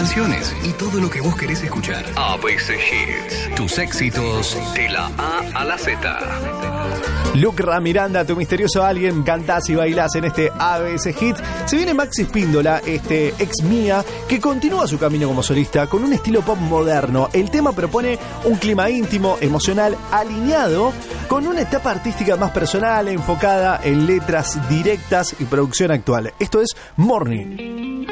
canciones y todo lo que vos querés escuchar. ABC Hits. Tus éxitos de la A a la Z. Lucra Miranda, tu misterioso alguien, cantás y bailás en este ABC Hit. Se viene Maxi Spíndola, ex Mía, que continúa su camino como solista con un estilo pop moderno. El tema propone un clima íntimo, emocional, alineado con una etapa artística más personal, enfocada en letras directas y producción actual. Esto es Morning.